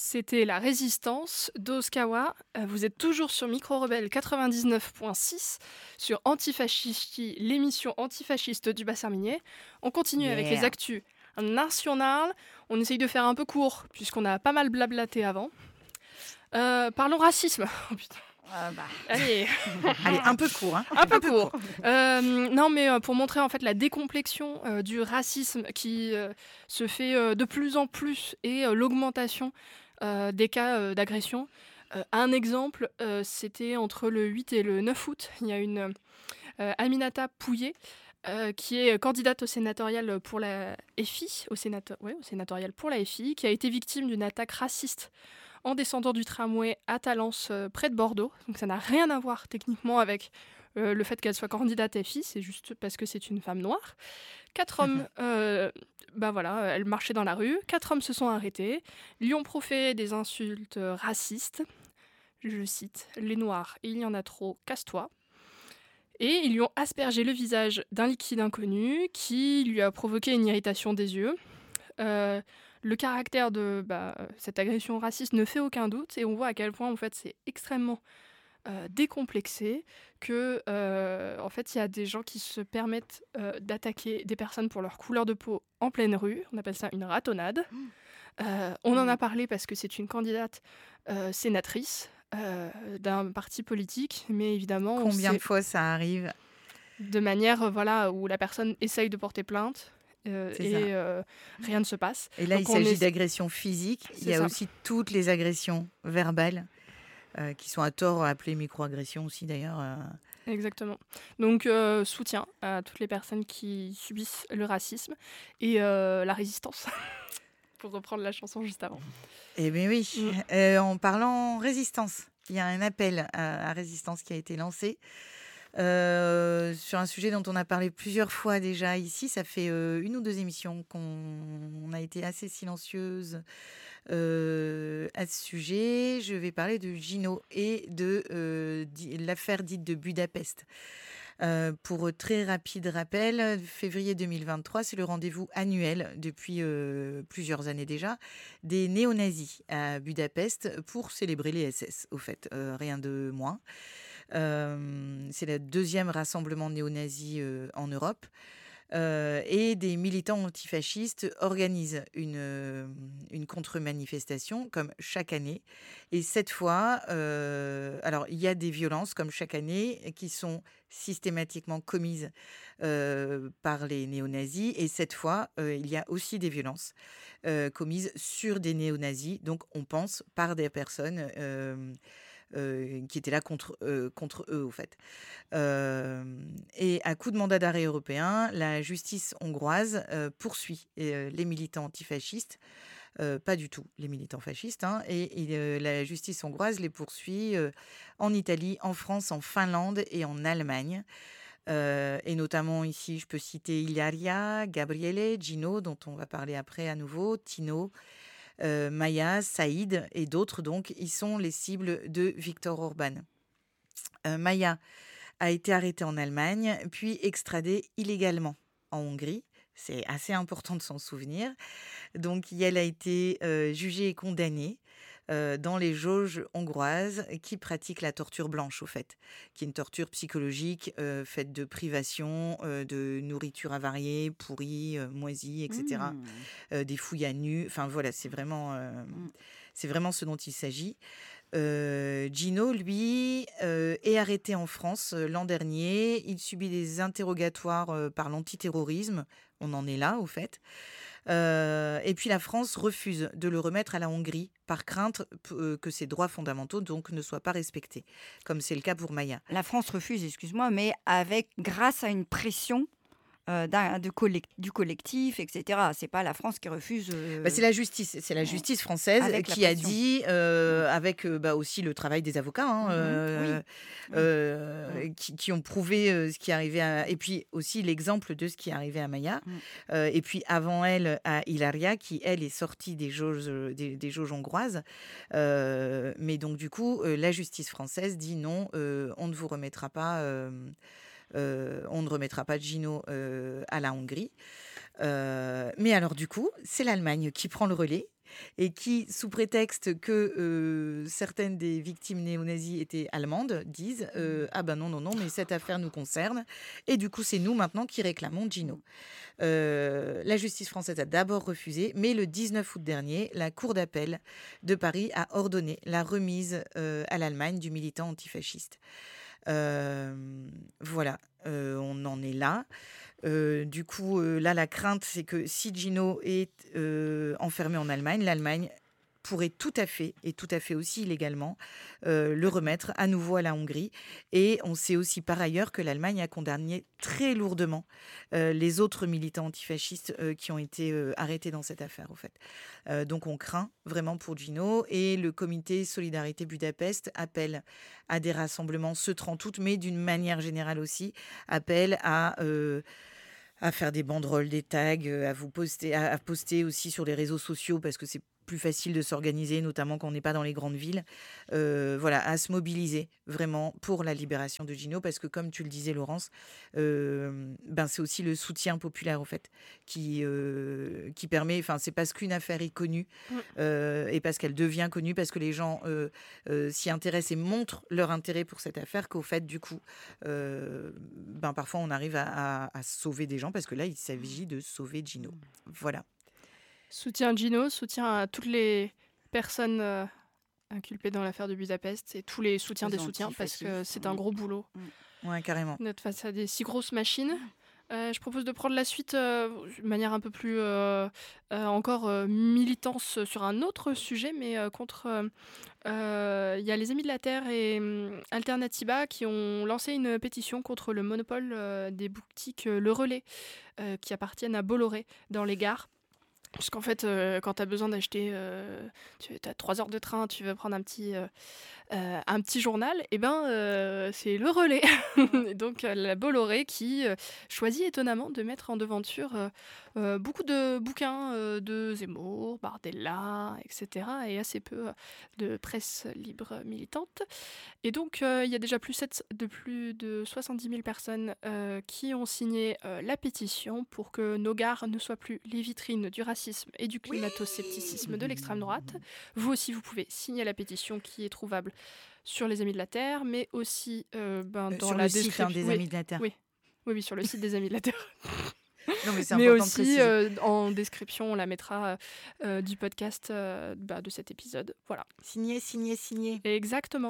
C'était La Résistance d'Oskawa. Vous êtes toujours sur Micro Rebelle 99.6 sur Antifascisti, l'émission antifasciste du bassin minier. On continue avec les actus nationales. On essaye de faire un peu court puisqu'on a pas mal blablaté avant. Parlons racisme. Oh putain. Allez. Allez, un peu court. Un peu court. Non, mais pour montrer en fait la décomplexion du racisme qui se fait de plus en plus et l'augmentation des cas d'agression. Un exemple, c'était entre le 8 et le 9 août. Il y a une Aminata Pouillet qui est candidate au sénatorial pour la FI, au sénatorial pour la FI, qui a été victime d'une attaque raciste en descendant du tramway à Talence, près de Bordeaux. Donc ça n'a rien à voir techniquement avec le fait qu'elle soit candidate FI, c'est juste parce que c'est une femme noire. 4 hommes, elle marchait dans la rue, 4 hommes se sont arrêtés, lui ont proféré des insultes racistes. Je cite, « Les noirs, il y en a trop, casse-toi ». Et ils lui ont aspergé le visage d'un liquide inconnu qui lui a provoqué une irritation des yeux. Le caractère de cette agression raciste ne fait aucun doute et on voit à quel point en fait, c'est extrêmement décomplexé que en fait, il y a des gens qui se permettent d'attaquer des personnes pour leur couleur de peau en pleine rue. On appelle ça une ratonnade. On en a parlé parce que c'est une candidate sénatrice d'un parti politique, mais évidemment... Combien de fois ça arrive ? De manière où la personne essaye de porter plainte rien ne se passe. Et là, il s'agit d'agressions physiques. Il y a aussi toutes les agressions verbales qui sont à tort appelées microagressions aussi d'ailleurs. Exactement. Donc soutien à toutes les personnes qui subissent le racisme et la résistance. Pour reprendre la chanson juste avant. Eh bien oui, en parlant résistance, il y a un appel à résistance qui a été lancé sur un sujet dont on a parlé plusieurs fois déjà ici. Ça fait 1 ou 2 émissions qu'on a été assez silencieuse à ce sujet. Je vais parler de Gino et de l'affaire dite de Budapest. Pour très rapide rappel, février 2023, c'est le rendez-vous annuel depuis plusieurs années déjà des néo-nazis à Budapest pour célébrer les SS, au fait, rien de moins. C'est le 2e rassemblement néo-nazi en Europe. Et des militants antifascistes organisent une contre-manifestation comme chaque année. Et cette fois, alors il y a des violences comme chaque année qui sont systématiquement commises par les néo-nazis. Et cette fois, il y a aussi des violences commises sur des néo-nazis. Donc on pense par des personnes qui étaient là contre eux, au fait. Et à coup de mandat d'arrêt européen, la justice hongroise poursuit les militants antifascistes, pas du tout les militants fascistes, et la justice hongroise les poursuit en Italie, en France, en Finlande et en Allemagne. Et notamment ici, je peux citer Ilaria, Gabriele, Gino, dont on va parler après à nouveau, Tino, Maya, Saïd et d'autres, donc, ils sont les cibles de Viktor Orban. Maya a été arrêtée en Allemagne, puis extradée illégalement en Hongrie. C'est assez important de s'en souvenir. Donc, elle a été jugée et condamnée dans les jauges hongroises qui pratiquent la torture blanche, au fait, qui est une torture psychologique faite de privation, de nourriture avariée, pourrie, moisie, etc. Des fouilles à nu. Enfin, voilà, c'est vraiment ce dont il s'agit. Gino, lui, est arrêté en France l'an dernier. Il subit des interrogatoires par l'antiterrorisme. On en est là, au fait. Et puis la France refuse de le remettre à la Hongrie par crainte que ses droits fondamentaux donc ne soient pas respectés, comme c'est le cas pour Maya. La France refuse, excuse-moi, mais grâce à une pression du collectif, etc. C'est pas la France qui refuse. C'est la justice française qui a dit, avec aussi le travail des avocats, qui ont prouvé ce qui arrivait à, et puis aussi l'exemple de ce qui arrivait à Maya, et puis avant elle à Ilaria, qui elle est sortie des jauges hongroises, mais donc du coup la justice française dit non, on ne vous remettra pas. On ne remettra pas Gino à la Hongrie. Mais alors du coup, c'est l'Allemagne qui prend le relais et qui, sous prétexte que certaines des victimes néo-nazies étaient allemandes, disent ah ben non, non, non, mais cette affaire nous concerne. Et du coup, c'est nous maintenant qui réclamons Gino. La justice française a d'abord refusé, mais le 19 août dernier, la Cour d'appel de Paris a ordonné la remise à l'Allemagne du militant antifasciste. Voilà, on en est là. Du coup, là, la crainte, c'est que si Gino est enfermé en Allemagne, l'Allemagne pourrait tout à fait, et tout à fait aussi illégalement, le remettre à nouveau à la Hongrie. Et on sait aussi par ailleurs que l'Allemagne a condamné très lourdement les autres militants antifascistes qui ont été arrêtés dans cette affaire, au fait. Donc on craint vraiment pour Gino. Et le comité Solidarité Budapest appelle à des rassemblements ce 30 août, mais d'une manière générale aussi, appelle à faire des banderoles, des tags, à poster aussi sur les réseaux sociaux parce que c'est plus facile de s'organiser, notamment quand on n'est pas dans les grandes villes. Voilà, à se mobiliser vraiment pour la libération de Gino parce que, comme tu le disais, Laurence, c'est aussi le soutien populaire, au fait, qui permet. Enfin, c'est parce qu'une affaire est connue et parce qu'elle devient connue, parce que les gens s'y intéressent et montrent leur intérêt pour cette affaire qu'au fait, du coup, parfois on arrive à sauver des gens parce que là, il s'agit de sauver Gino. Voilà. Soutien à Gino, soutien à toutes les personnes inculpées dans l'affaire de Budapest et tous les soutiens des soutiens parce que c'est un gros boulot. Ouais, carrément. D'être face à des si grosses machines. Je propose de prendre la suite de manière un peu plus encore militance sur un autre sujet, mais contre. Il y a les Amis de la Terre et Alternativa qui ont lancé une pétition contre le monopole des boutiques Le Relais qui appartiennent à Bolloré dans les gares. Parce qu'en fait, quand tu as besoin d'acheter, tu as 3 heures de train, tu veux prendre un petit journal, et c'est Le Relais. Et donc la Bolloré qui choisit étonnamment de mettre en devanture beaucoup de bouquins de Zemmour, Bardella, etc. et assez peu de presse libre militante. Et donc il y a déjà plus de 70 000 personnes qui ont signé la pétition pour que nos gares ne soient plus les vitrines du racisme et du climato-scepticisme de l'extrême droite. Vous aussi, vous pouvez signer la pétition qui est trouvable sur les Amis de la Terre, mais aussi dans sur la le site description des Amis de la Terre. Oui, sur le site des Amis de la Terre. Non, mais c'est mais important aussi de préciser. en description, on la mettra du podcast de cet épisode. Voilà. Signé. Exactement.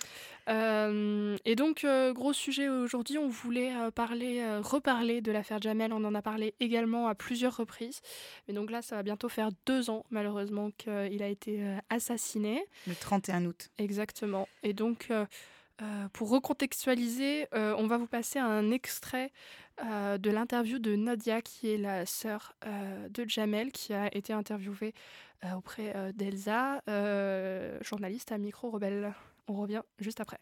Et donc, gros sujet aujourd'hui, on voulait reparler de l'affaire Jamel. On en a parlé également à plusieurs reprises. Mais donc là, ça va bientôt faire 2 ans, malheureusement, qu'il a été assassiné. Le 31 août. Exactement. Et donc, pour recontextualiser, on va vous passer un extrait de l'interview de Nadia, qui est la sœur de Jamel, qui a été interviewée auprès d'Elsa, journaliste à Micro Rebelle. On revient juste après.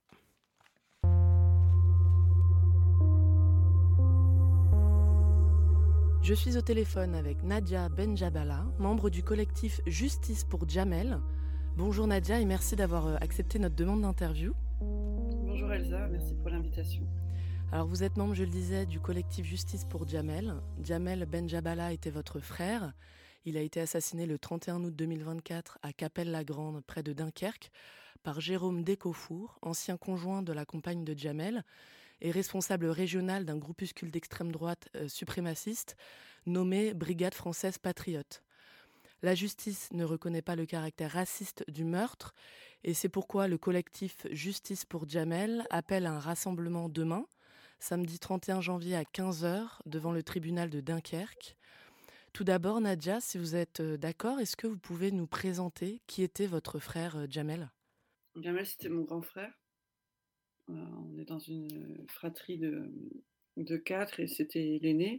Je suis au téléphone avec Nadia Benjabala, membre du collectif Justice pour Jamel. Bonjour Nadia et merci d'avoir accepté notre demande d'interview. Bonjour Elsa, merci pour l'invitation. Alors vous êtes membre, je le disais, du collectif Justice pour Jamel. Jamel Benjabala était votre frère. Il a été assassiné le 31 août 2024 à Cappelle-la-Grande, près de Dunkerque, par Jérôme Descaufour, ancien conjoint de la compagne de Jamel et responsable régional d'un groupuscule d'extrême droite suprémaciste nommé Brigade française patriote. La justice ne reconnaît pas le caractère raciste du meurtre et c'est pourquoi le collectif Justice pour Jamel appelle à un rassemblement demain, samedi 31 janvier à 15h, devant le tribunal de Dunkerque. Tout d'abord, Nadia, si vous êtes d'accord, est-ce que vous pouvez nous présenter qui était votre frère Jamel ? Jamel, c'était mon grand frère. On est dans une fratrie de 4 et c'était l'aîné.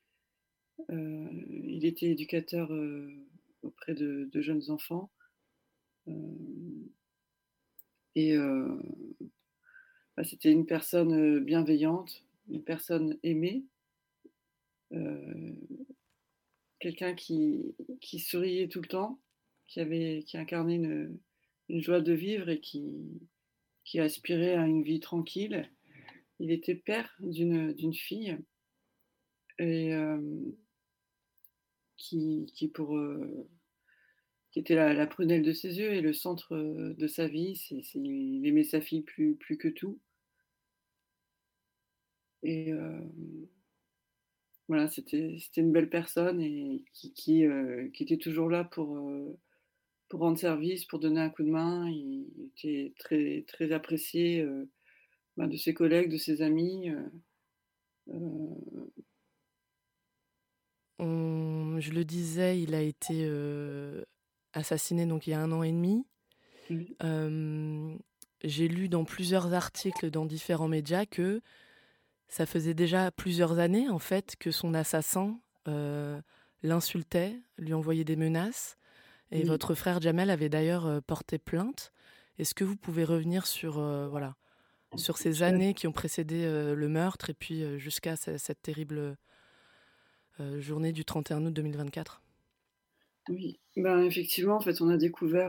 Il était éducateur auprès de jeunes enfants. C'était une personne bienveillante, une personne aimée. Quelqu'un qui souriait tout le temps, qui incarnait une joie de vivre et qui aspirait à une vie tranquille. Il était père d'une fille et qui qui était la prunelle de ses yeux et le centre de sa vie. Il aimait sa fille plus que tout. Et voilà, c'était une belle personne et qui était toujours là pour rendre service, pour donner un coup de main. Il était très, très apprécié de ses collègues, de ses amis. Euh, Je le disais, il a été assassiné donc il y a 1 an et demi. oui, J'ai lu dans plusieurs articles dans différents médias que ça faisait déjà plusieurs années en fait que son assassin l'insultait, lui envoyait des menaces. Et oui. votre frère Jamel avait d'ailleurs porté plainte. Est-ce que vous pouvez revenir sur, sur ces années qui ont précédé le meurtre et puis jusqu'à cette terrible journée du 31 août 2024? Oui, ben, effectivement, en fait, on a découvert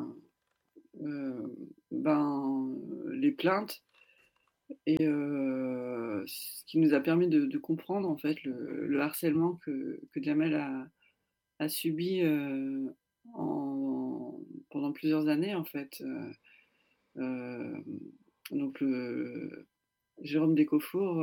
les plaintes et ce qui nous a permis de comprendre en fait le harcèlement que Jamel a subi pendant plusieurs années en fait. Euh, donc Jérôme Descofour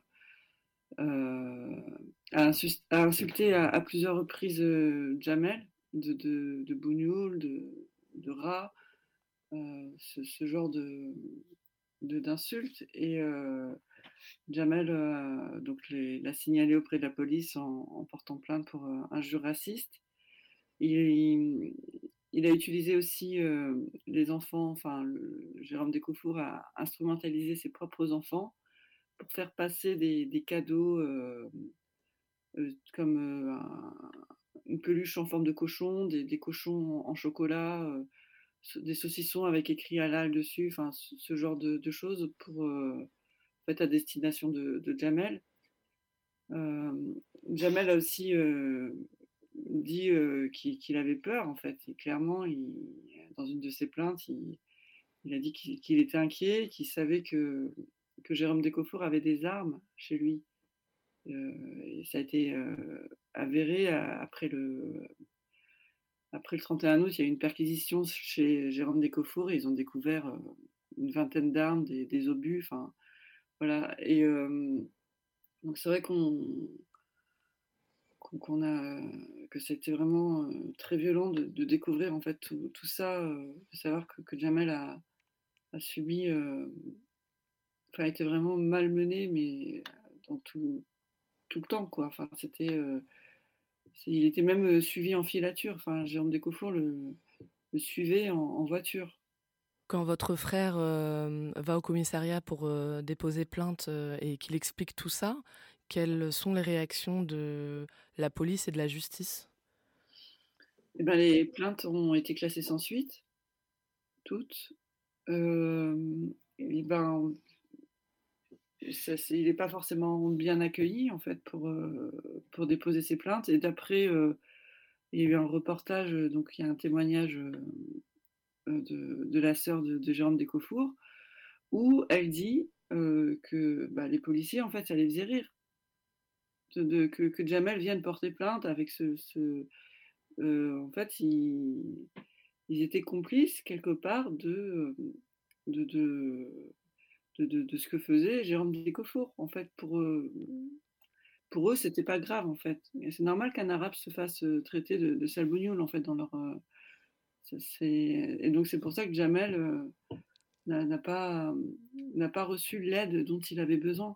euh, a insulté à plusieurs reprises Jamel de bougnoul, de rat, ce genre d'insultes. Et Jamel l'a signalé auprès de la police en portant plainte pour injure raciste. Il, il a utilisé aussi les enfants, enfin, Jérôme Descofour a instrumentalisé ses propres enfants pour faire passer des cadeaux comme une peluche en forme de cochon, des cochons en chocolat, des saucissons avec écrit halal dessus, enfin ce genre de choses pour en fait à destination de Jamel. Jamel a aussi dit qu'il avait peur en fait. Et clairement, dans une de ses plaintes, il a dit qu'il était inquiet, qu'il savait que Jérôme Descofour avait des armes chez lui. Et ça a été avéré après le 31 août. Il y a eu une perquisition chez Jérôme Descofour et ils ont découvert une vingtaine d'armes, des obus, enfin voilà. Et donc c'est vrai qu'on a que c'était vraiment très violent de découvrir en fait tout ça, de savoir que Jamel a subi, enfin a été vraiment malmené, mais dans tout le temps quoi. Enfin il était même suivi en filature. Enfin Jérôme Descofour le suivait en voiture. Quand votre frère va au commissariat pour déposer plainte et qu'il explique tout ça, quelles sont les réactions de la police et de la justice? Et ben les plaintes ont été classées sans suite, toutes. Et ben il n'est pas forcément bien accueilli en fait pour déposer ses plaintes. Et d'après, il y a eu un reportage, donc il y a un témoignage de la sœur de Jérôme Descofour, où elle dit que les policiers, en fait, ça les faisait rire. Que Jamel vienne porter plainte avec en fait, ils étaient complices quelque part de, de, de ce que faisait Jérôme Descofour. En fait, pour eux, c'était pas grave, en fait. Et c'est normal qu'un arabe se fasse traiter de sale bougnoule, en fait, dans leur. Et donc, c'est pour ça que Jamel n'a pas reçu l'aide dont il avait besoin.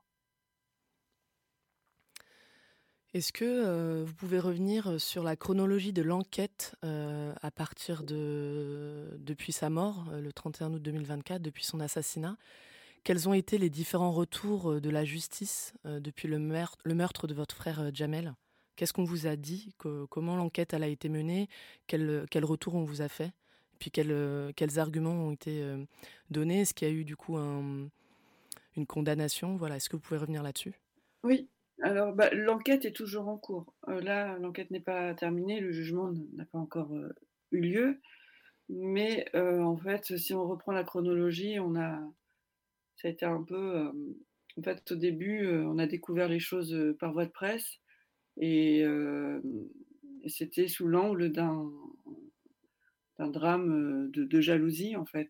Est-ce que vous pouvez revenir sur la chronologie de l'enquête à partir depuis sa mort, le 31 août 2024, depuis son assassinat? Quels ont été les différents retours de la justice depuis le meurtre de votre frère Jamel? Qu'est-ce qu'on vous a dit? Comment l'enquête elle a été menée? Quel retour on vous a fait? Et puis quels arguments ont été donnés? Est-ce qu'il y a eu du coup une condamnation? Voilà, est-ce que vous pouvez revenir là-dessus? Oui, alors l'enquête est toujours en cours. Là, l'enquête n'est pas terminée, le jugement n'a pas encore eu lieu. Mais en fait, si on reprend la chronologie, ça a été un peu. En fait, au début, on a découvert les choses par voie de presse. Et et c'était sous l'angle d'un drame de jalousie, en fait.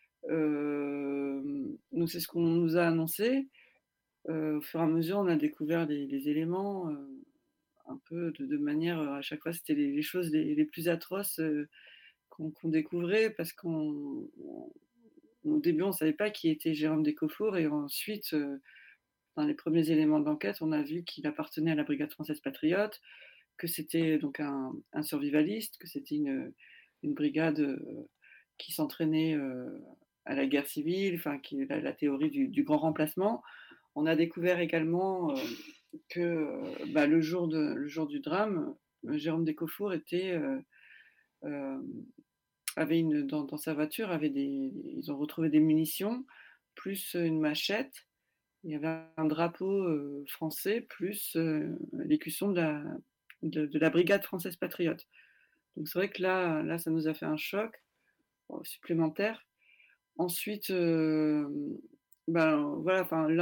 Donc c'est ce qu'on nous a annoncé. Au fur et à mesure, on a découvert les éléments un peu de manière, à chaque fois, c'était les choses les plus atroces qu'on découvrait parce au début, on ne savait pas qui était Jérôme Descofour et ensuite, dans les premiers éléments d'enquête, on a vu qu'il appartenait à la Brigade française patriote, que c'était donc un survivaliste, que c'était une brigade qui s'entraînait à la guerre civile, enfin, qui est la théorie du grand remplacement. On a découvert également que le jour du drame, Jérôme Descofour avait dans sa voiture, ils ont retrouvé des munitions, plus une machette. Il y avait un drapeau français, plus l'écusson de la brigade française patriote. Donc c'est vrai que là, ça nous a fait un choc supplémentaire. Ensuite, voilà, enfin,